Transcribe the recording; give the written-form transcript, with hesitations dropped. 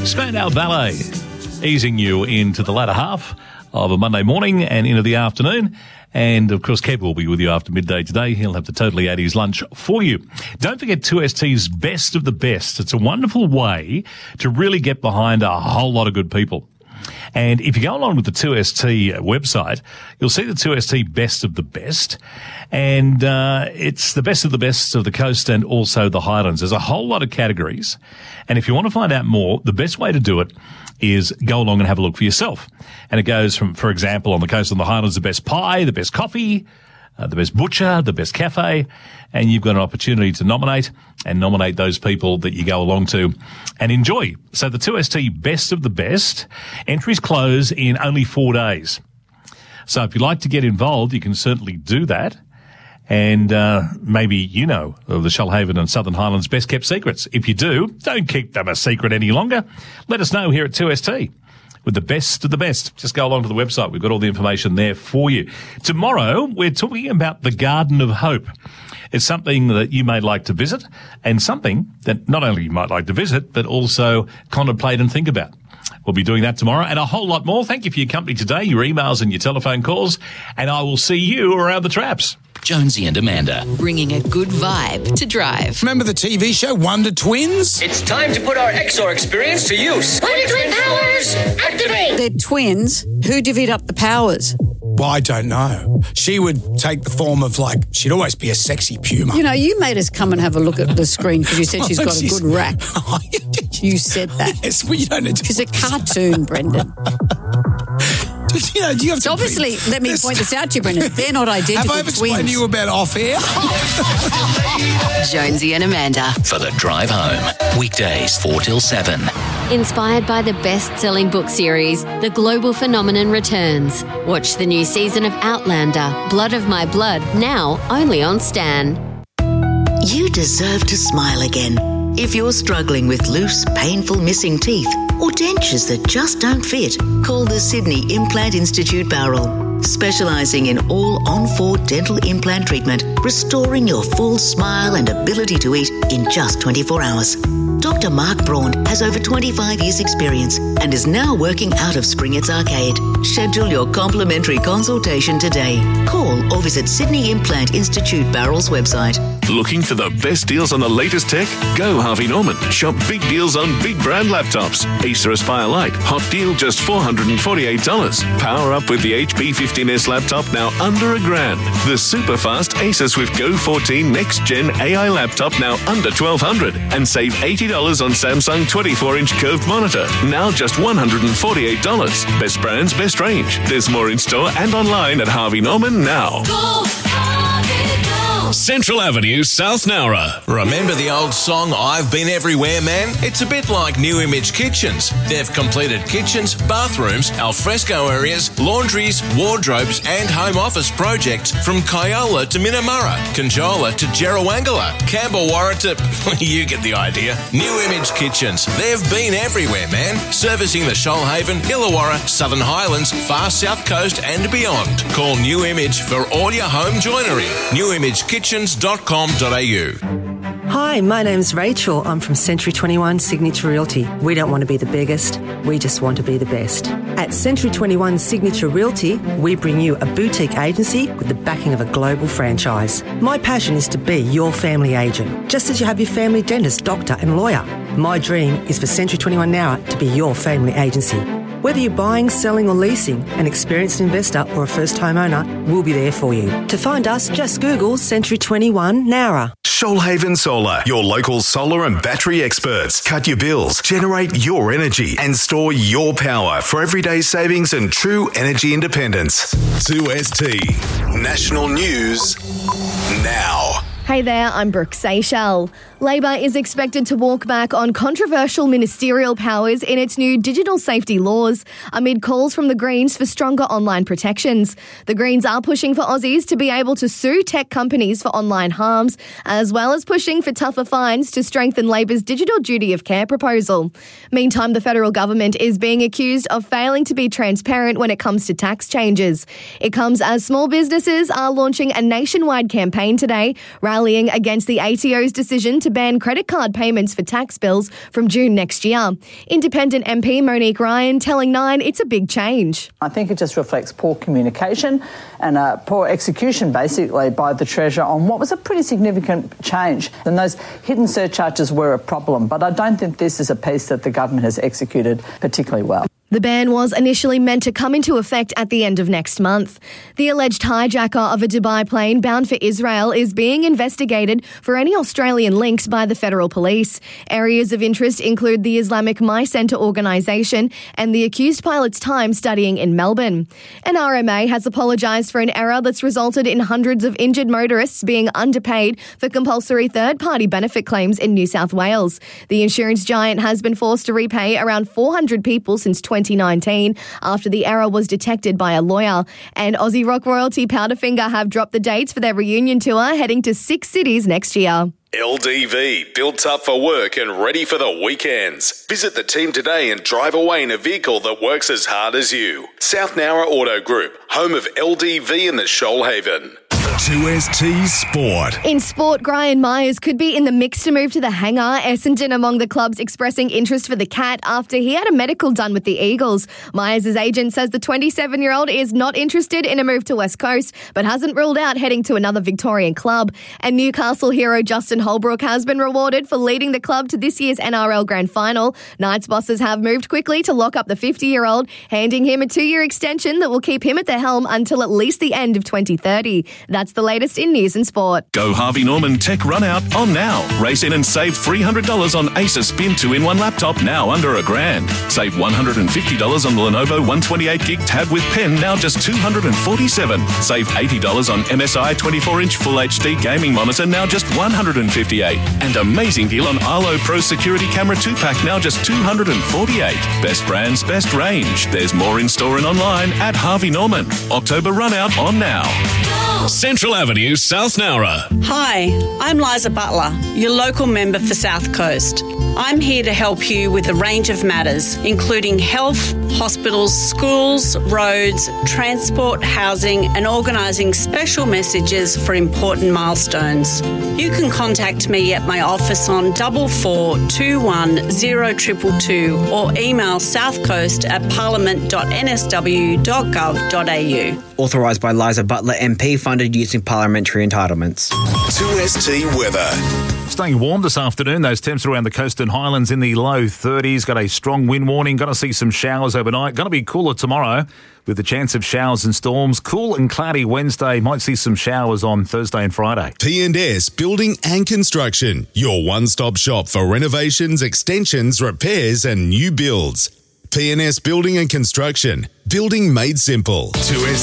Spandau Ballet, easing you into the latter half of a Monday morning and into the afternoon. And, of course, Kev will be with you after midday today. He'll have the Totally 80s lunch for you. Don't forget 2ST's Best of the Best. It's a wonderful way to really get behind a whole lot of good people. And if you go along with the 2ST website, you'll see the 2ST Best of the Best. And it's the best of the coast and also the Highlands. There's a whole lot of categories. And if you want to find out more, the best way to do it is go along and have a look for yourself. And it goes from, for example, on the coast and the Highlands, the best pie, the best coffee, the best butcher, the best cafe, and you've got an opportunity to nominate those people that you go along to and enjoy. So the 2ST Best of the Best, entries close in only 4 days. So if you'd like to get involved, you can certainly do that. And maybe you know of the Shoalhaven and Southern Highlands best kept secrets. If you do, don't keep them a secret any longer. Let us know here at 2ST. With the best of the best. Just go along to the website. We've got all the information there for you. Tomorrow, we're talking about the Garden of Hope. It's something that you may like to visit and something that not only you might like to visit, but also contemplate and think about. We'll be doing that tomorrow and a whole lot more. Thank you for your company today, your emails and your telephone calls, and I will see you around the traps. Jonesy and Amanda. Bringing a good vibe to drive. Remember the TV show Wonder Twins? It's time to put our XR experience to use. Wonder Twin powers, activate! They're twins. Who divvied up the powers? Well, I don't know. She would take the form of, she'd always be a sexy puma. You know, you made us come and have a look at the screen because you said she's got a good rack. You said that. Yes, well, you don't need to. She's a cartoon, Brendan. You know, do you have to obviously, let me point this out to you, Brendan. They're not identical twins. Have I explained to you about off-air? Jonesy and Amanda. For the drive home. Weekdays 4 till 7. Inspired by the best-selling book series, The Global Phenomenon returns. Watch the new season of Outlander, Blood of My Blood, now only on Stan. You deserve to smile again. If you're struggling with loose, painful missing teeth or dentures that just don't fit, call the Sydney Implant Institute Bowral, specialising in all on-4 dental implant treatment, restoring your full smile and ability to eat in just 24 hours. Dr. Mark Braun has over 25 years' experience and is now working out of Springett's Arcade. Schedule your complimentary consultation today. Call or visit Sydney Implant Institute Barrel's website. Looking for the best deals on the latest tech? Go Harvey Norman. Shop big deals on big brand laptops. Acer Aspire Lite, hot deal just $448. Power up with the HP 15S laptop now under $1,000. The super fast Acer Swift Go 14 Next Gen AI laptop now under $1,200. And save $80 on Samsung 24-inch curved monitor, now just $148. Best brands, best range. There's more in store and online at Harvey Norman now. Go, Harvey, go. Central Avenue, South Nowra. Remember the old song, I've Been Everywhere, Man? It's a bit like New Image Kitchens. They've completed kitchens, bathrooms, alfresco areas, laundries, wardrobes and home office projects from Kyola to Minamurra, Conjola to Jerrawangala, Camberwarra to... you get the idea. New Image Kitchens. They've been everywhere, man. Servicing the Shoalhaven, Illawarra, Southern Highlands, far south coast and beyond. Call New Image for all your home joinery. newimagekitchens.com.au. Hi, my name's Rachel. I'm from Century 21 Signature Realty. We don't want to be the biggest, we just want to be the best. At Century 21 Signature Realty, we bring you a boutique agency with the backing of a global franchise. My passion is to be your family agent, just as you have your family dentist, doctor and lawyer. My dream is for Century 21 Nowra to be your family agency. Whether you're buying, selling or leasing, an experienced investor or a first-time owner, we'll be there for you. To find us, just Google Century 21 Nowra. Shoalhaven Solar, your local solar and battery experts. Cut your bills, generate your energy and store your power for everyday savings and true energy independence. 2ST National News now. Hey there, I'm Brooke Seychelles. Labor is expected to walk back on controversial ministerial powers in its new digital safety laws amid calls from the Greens for stronger online protections. The Greens are pushing for Aussies to be able to sue tech companies for online harms, as well as pushing for tougher fines to strengthen Labor's digital duty of care proposal. Meantime, the federal government is being accused of failing to be transparent when it comes to tax changes. It comes as small businesses are launching a nationwide campaign today, rallying against the ATO's decision to to ban credit card payments for tax bills from June next year. Independent MP Monique Ryan telling Nine it's a big change. I think it just reflects poor communication and poor execution, basically, by the Treasurer on what was a pretty significant change. And those hidden surcharges were a problem, but I don't think this is a piece that the government has executed particularly well. The ban was initially meant to come into effect at the end of next month. The alleged hijacker of a Dubai plane bound for Israel is being investigated for any Australian links by the federal police. Areas of interest include the Islamic My Centre organisation and the accused pilot's time studying in Melbourne. An RMA has apologised for an error that's resulted in hundreds of injured motorists being underpaid for compulsory third-party benefit claims in New South Wales. The insurance giant has been forced to repay around 400 people since 2019 after the error was detected by a lawyer. And Aussie rock royalty Powderfinger have dropped the dates for their reunion tour, heading to 6 cities next year. LDV, built tough for work and ready for the weekends. Visit the team today and drive away in a vehicle that works as hard as you. South Nowra Auto Group, home of LDV in the Shoalhaven. 2ST Sport. In sport, Brian Myers could be in the mix to move to the hangar. Essendon among the clubs expressing interest for the Cat after he had a medical done with the Eagles. Myers' agent says the 27-year-old is not interested in a move to West Coast, but hasn't ruled out heading to another Victorian club. And Newcastle hero Justin Holbrook has been rewarded for leading the club to this year's NRL Grand Final. Knights bosses have moved quickly to lock up the 50-year-old, handing him a 2-year extension that will keep him at the helm until at least the end of 2030. That's the latest in news and sport. Go Harvey Norman Tech Run Out on now. Race in and save $300 on Acer Spin 2-in-1 laptop, now under $1,000. Save $150 on the Lenovo 128GB tab with pen, now just $247. Save $80 on MSI 24-inch Full HD gaming monitor, now just $158. And amazing deal on Arlo Pro Security Camera 2-pack, now just $248. Best brands, best range. There's more in store and online at Harvey Norman. October Run Out on now. Central Avenue, South Nowra. Hi, I'm Liza Butler, your local member for South Coast. I'm here to help you with a range of matters, including health, hospitals, schools, roads, transport, housing, and organising special messages for important milestones. You can contact me at my office on 44210222 or email southcoast@parliament.nsw.gov.au. Authorised by Liza Butler MP, funded using parliamentary entitlements. 2ST weather. Staying warm this afternoon. Those temps around the coast and highlands in the low 30s. Got a strong wind warning. Going to see some showers overnight. Going to be cooler tomorrow with the chance of showers and storms. Cool and cloudy Wednesday. Might see some showers on Thursday and Friday. P&S Building and Construction. Your one-stop shop for renovations, extensions, repairs and new builds. P&S Building and Construction. Building made simple. 2ST